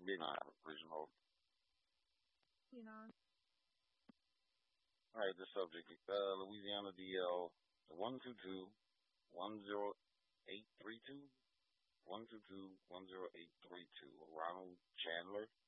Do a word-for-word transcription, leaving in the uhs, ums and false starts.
Being on original. You know. All right, the subject, uh, Louisiana D L one two two one zero eight three two one two two one zero eight three two. Ronald Chandler.